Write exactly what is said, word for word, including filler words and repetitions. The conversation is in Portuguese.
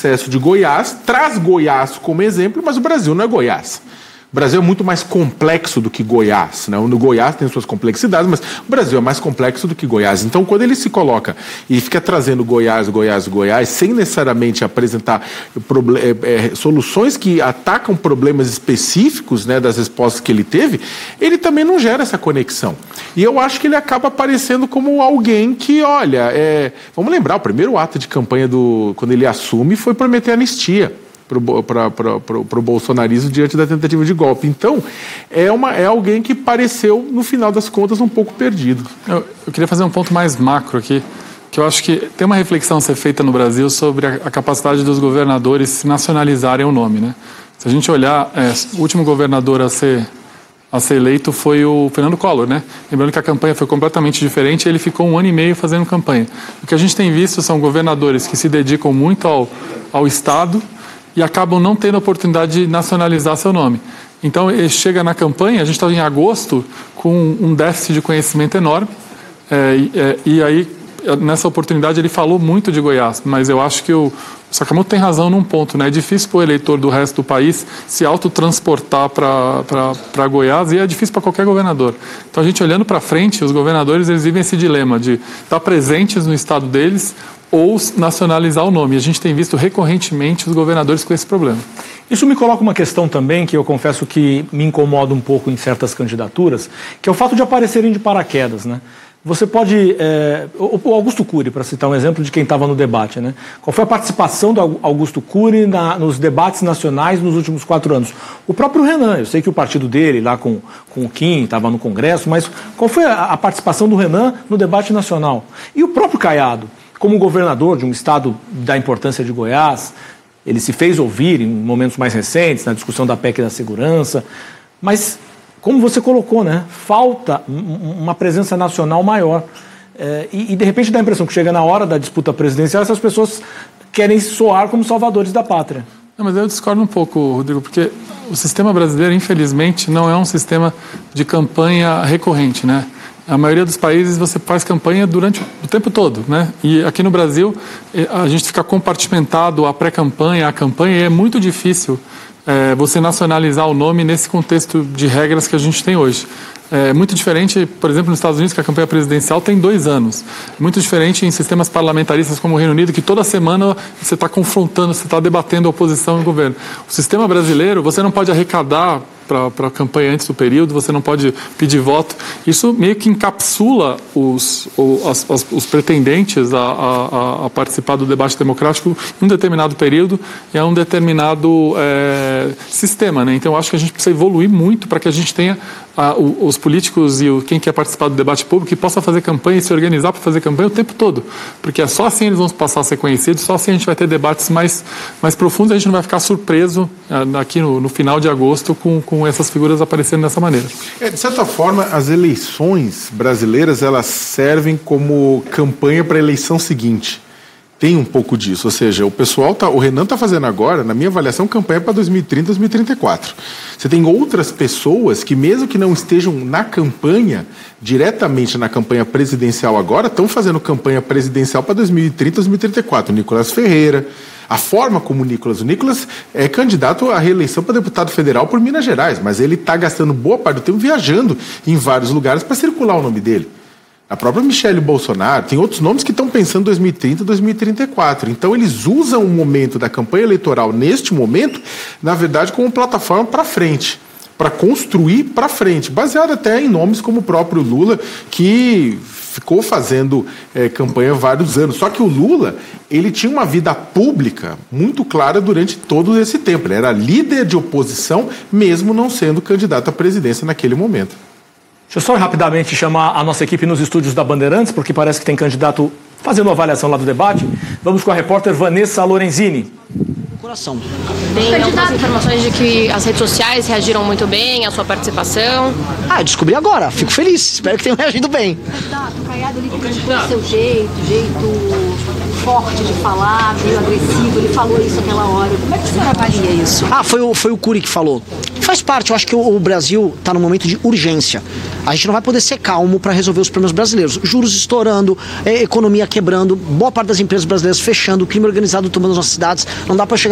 sucesso de Goiás, traz Goiás como exemplo, mas o Brasil não é Goiás. O Brasil é muito mais complexo do que Goiás, né? No Goiás tem suas complexidades, mas o Brasil é mais complexo do que Goiás. Então, quando ele se coloca e fica trazendo Goiás, Goiás, Goiás, sem necessariamente apresentar é, é, soluções que atacam problemas específicos, né, das respostas que ele teve, ele também não gera essa conexão. E eu acho que ele acaba aparecendo como alguém que, olha, é, vamos lembrar, o primeiro ato de campanha do, quando ele assume foi prometer anistia para o bolsonarismo diante da tentativa de golpe. Então, é, uma, é alguém que pareceu, no final das contas, um pouco perdido. Eu, eu queria fazer um ponto mais macro aqui, que eu acho que tem uma reflexão a ser feita no Brasil sobre a, a capacidade dos governadores nacionalizarem o nome, né? Se a gente olhar, é, o último governador a ser, a ser eleito foi o Fernando Collor, né? Lembrando que a campanha foi completamente diferente, ele ficou um ano e meio fazendo campanha. O que a gente tem visto são governadores que se dedicam muito ao, ao Estado e acabam não tendo a oportunidade de nacionalizar seu nome. Então, ele chega na campanha, a gente está em agosto, com um déficit de conhecimento enorme, é, é, e aí, nessa oportunidade, ele falou muito de Goiás, mas eu acho que o Sakamoto tem razão num ponto, né? É difícil para o eleitor do resto do país se autotransportar para Goiás, e é difícil para qualquer governador. Então, a gente olhando para frente, os governadores eles vivem esse dilema de estar presentes no estado deles ou nacionalizar o nome. A gente tem visto recorrentemente os governadores com esse problema. Isso me coloca uma questão também que eu confesso que me incomoda um pouco em certas candidaturas, que é o fato de aparecerem de paraquedas, né? Você pode... É, o Augusto Cury, para citar um exemplo de quem estava no debate, né? Qual foi a participação do Augusto Cury na, nos debates nacionais nos últimos quatro anos? O próprio Renan, eu sei que o partido dele, lá com, com o Kim, estava no Congresso, mas qual foi a, a participação do Renan no debate nacional? E o próprio Caiado, como governador de um estado da importância de Goiás, ele se fez ouvir em momentos mais recentes, na discussão da P E C da segurança, mas, como você colocou, né, falta uma presença nacional maior. É, e, e, de repente, dá a impressão que chega na hora da disputa presidencial, essas pessoas querem soar como salvadores da pátria. Não, mas eu discordo um pouco, Rodrigo, porque o sistema brasileiro, infelizmente, não é um sistema de campanha recorrente, né? A maioria dos países você faz campanha durante o tempo todo, né? E aqui no Brasil a gente fica compartimentado a pré-campanha, a campanha, e é muito difícil é, você nacionalizar o nome nesse contexto de regras que a gente tem hoje. É muito diferente, por exemplo, nos Estados Unidos, que a campanha presidencial tem dois anos. Muito diferente em sistemas parlamentaristas como o Reino Unido, que toda semana você está confrontando, você está debatendo a oposição e o governo. O sistema brasileiro, você não pode arrecadar para a campanha antes do período, você não pode pedir voto. Isso meio que encapsula os, os, os, os pretendentes a, a, a participar do debate democrático em um determinado período e a um determinado é, sistema, né? Então, eu acho que a gente precisa evoluir muito para que a gente tenha a, os políticos e o, quem quer participar do debate público que possa fazer campanha e se organizar para fazer campanha o tempo todo. Porque é só assim eles vão passar a ser conhecidos, só assim a gente vai ter debates mais, mais profundos e a gente não vai ficar surpreso aqui no, no final de agosto com, com essas figuras aparecendo dessa maneira. É, de certa forma, as eleições brasileiras, elas servem como campanha para a eleição seguinte. Tem um pouco disso, ou seja, o pessoal tá, o Renan está fazendo agora, na minha avaliação, campanha para dois mil e trinta, dois mil e trinta e quatro. Você tem outras pessoas que, mesmo que não estejam na campanha, diretamente na campanha presidencial agora, estão fazendo campanha presidencial para dois mil e trinta, dois mil e trinta e quatro. O Nicolas Ferreira, a forma como o Nicolas... O Nicolas é candidato à reeleição para deputado federal por Minas Gerais, mas ele está gastando boa parte do tempo viajando em vários lugares para circular o nome dele. A própria Michele Bolsonaro, tem outros nomes que estão pensando em dois mil e trinta, dois mil e trinta e quatro. Então, eles usam o momento da campanha eleitoral, neste momento, na verdade, como plataforma para frente, para construir para frente, baseado até em nomes como o próprio Lula, que ficou fazendo é, campanha há vários anos. Só que o Lula, ele tinha uma vida pública muito clara durante todo esse tempo. Ele era líder de oposição, mesmo não sendo candidato à presidência naquele momento. Deixa eu só rapidamente chamar a nossa equipe nos estúdios da Bandeirantes, porque parece que tem candidato fazendo uma avaliação lá do debate. Vamos com a repórter Vanessa Lorenzini. Coração. Tem algumas informações de que as redes sociais reagiram muito bem à sua participação. Ah, descobri agora. Fico feliz. Espero que tenham reagido bem. Candidato, o Caiado ele criticou o seu jeito, jeito forte de falar, meio agressivo. Ele falou isso naquela hora. Como é que o senhor avalia isso? Ah, foi o, foi o Cury que falou. faz parte, eu acho que o, o Brasil está num momento de urgência. A gente não vai poder ser calmo para resolver os problemas brasileiros. Juros estourando, é, economia quebrando, boa parte das empresas brasileiras fechando, o crime organizado tomando as nossas cidades. Não dá para chegar